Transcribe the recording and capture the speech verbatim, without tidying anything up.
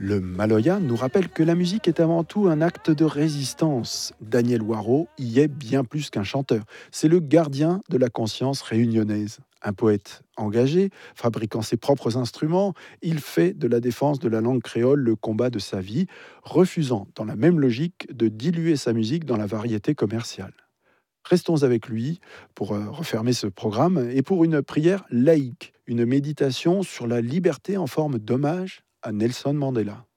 Le Maloya nous rappelle que la musique est avant tout un acte de résistance. Daniel Waro y est bien plus qu'un chanteur. C'est le gardien de la conscience réunionnaise. Un poète engagé, fabriquant ses propres instruments, il fait de la défense de la langue créole le combat de sa vie, refusant dans la même logique de diluer sa musique dans la variété commerciale. Restons avec lui pour euh, refermer ce programme et pour une prière laïque, une méditation sur la liberté en forme d'hommage à Nelson Mandela.